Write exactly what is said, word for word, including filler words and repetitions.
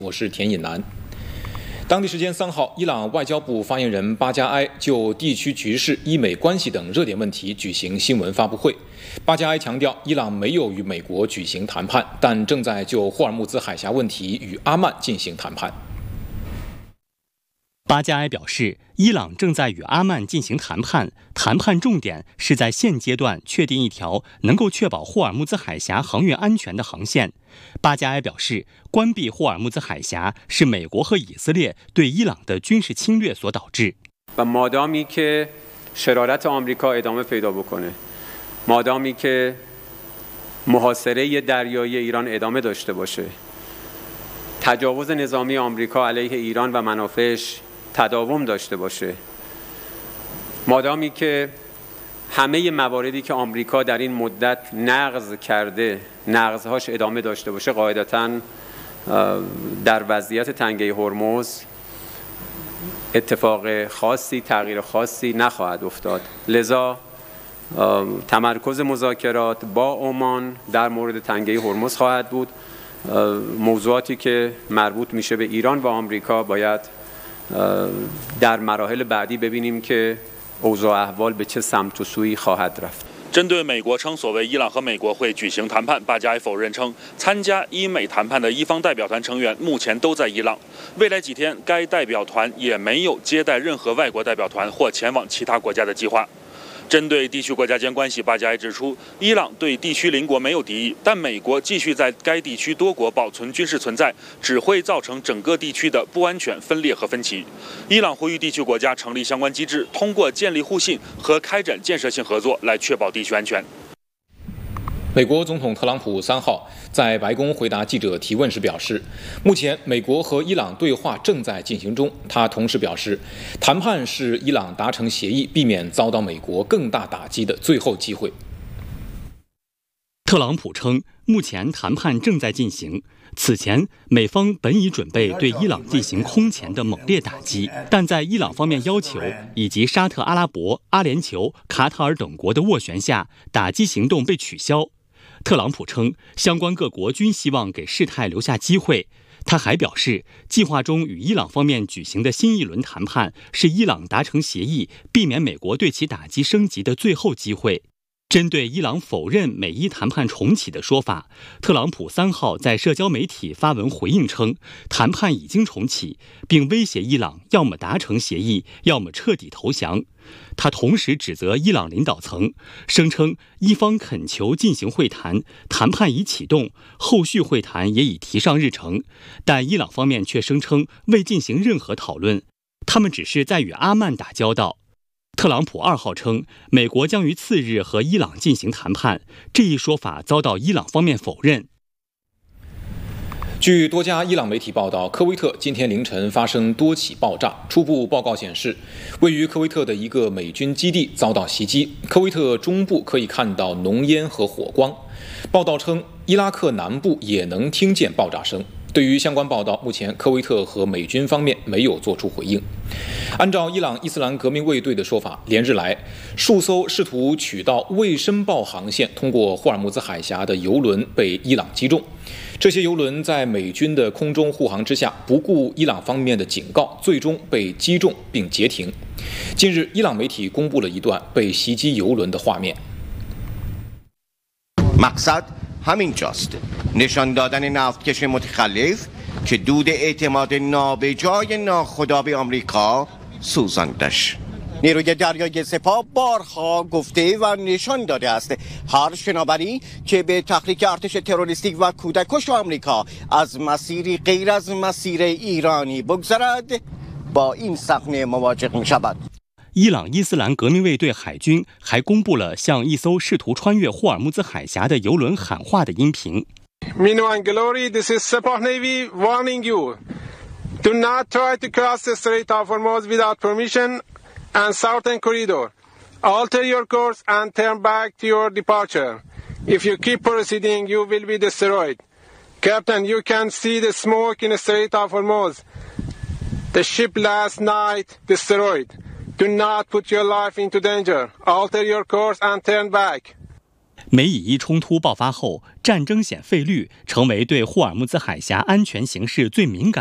我是田引南。当地时间三号，伊朗外交部发言人巴加埃就地区局势、伊美关系等热点问题举行新闻发布会。巴加埃强调，伊朗没有与美国举行谈判，但正在就霍尔木兹海峡问题与阿曼进行谈判。 巴加埃表示，伊朗正在与阿曼进行谈判，谈判重点是在现阶段确定一条能够确保霍尔木兹海峡航运安全的航线。巴加埃表示，关闭霍尔木兹海峡是美国和以色列对伊朗的军事侵略所导致。 و مادامی که شرارت آمریکا ادامه پیدا بکنه، مادامی که محاصره دریایی ایران ادامه داشته باشه، تجاوز نظامی آمریکا علیه ایران و منافعش تداوم داشته باشه، مادامی که همه مواردی که آمریکا در این مدت نقض کرده نقضهاش ادامه داشته باشه، قاعدتاً در وضعیت تنگه هرمز اتفاق خاصی تغییر خاصی نخواهد افتاد. لذا تمرکز مذاکرات با عمان در مورد تنگه هرمز خواهد بود. موضوعاتی که مربوط میشه به ایران و آمریکا باید در مراحل بعدی ببینیم که اوضاع احوال به چه سمت و سویی خواهد رفت. 针对美国称所谓伊朗和美国会举行谈判，巴加埃否认称，参加伊美谈判的伊方代表团成员目前都在伊朗，未来几天该代表团也没有接待任何外国代表团或前往其他国家的计划。针对地区国家间关系，巴加埃指出，伊朗对地区邻国没有敌意，但美国继续在该地区多国保存军事存在，只会造成整个地区的不安全、分裂和分歧。伊朗呼吁地区国家成立相关机制，通过建立互信和开展建设性合作来确保地区安全。 美国总统特朗普三号在白宫回答记者提问时表示，目前美国和伊朗对话正在进行中。他同时表示，谈判是伊朗达成协议，避免遭到美国更大打击的最后机会。 特朗普称，目前谈判正在进行。此前，美方本已准备对伊朗进行空前的猛烈打击，但在伊朗方面要求以及沙特阿拉伯、阿联酋、卡塔尔等国的斡旋下，打击行动被取消。特朗普称，相关各国均希望给事态留下机会。他还表示，计划中与伊朗方面举行的新一轮谈判是伊朗达成协议，避免美国对其打击升级的最后机会。针对伊朗否认美伊谈判重启的说法，特朗普三号在社交媒体发文回应称，谈判已经重启，并威胁伊朗要么达成协议，要么彻底投降。他同时指责伊朗领导层，声称伊方恳求进行会谈，谈判已启动，后续会谈也已提上日程，但伊朗方面却声称未进行任何讨论，他们只是在与阿曼打交道。特朗普二号称，美国将于次日和伊朗进行谈判，这一说法遭到伊朗方面否认。 据多家伊朗媒体报道，科威特今天凌晨发生多起爆炸。初步报告显示，位于科威特的一个美军基地遭到袭击，科威特中部可以看到浓烟和火光。报道称，伊拉克南部也能听见爆炸声。对于相关报道，目前科威特和美军方面没有做出回应。按照伊朗伊斯兰革命卫队的说法，连日来，数艘试图取到未申报航线通过霍尔木兹海峡的油轮被伊朗击中。这些油轮在美军的空中护航之下，不顾伊朗方面的警告，最终被击中并截停。近日，伊朗媒体公布了一段被袭击油轮的画面。 مقصد همینجاست، نشان دادن نفتکش متخلف که دود اعتماد نابجای ناخدا به آمریکا سوزاندش. نیروی دریایی سپاه بارها گفته و نشان داده است هر شناوری که به تحریک ارتش تروریستی و کودکش آمریکا از مسیری غیر از مسیر ایرانی بگذرد با این صحنه مواجه می شود. 伊朗伊斯兰革命卫队海军还公布了向一艘试图穿越霍尔木兹海峡的油轮喊话的音频。 Mino and Glory, this is Sepah Navy warning you. Do not try to cross the Strait of Hormuz without permission and southern corridor. Alter your course and turn back to your departure. If you keep proceeding, you will be destroyed. Captain, you can see the smoke in the Strait of Hormuz. The ship last night destroyed.Do not put your life into danger. Alter your course and turn back. 美以伊冲突爆发后，战争险费率成为对霍尔木兹海峡安全形势最敏感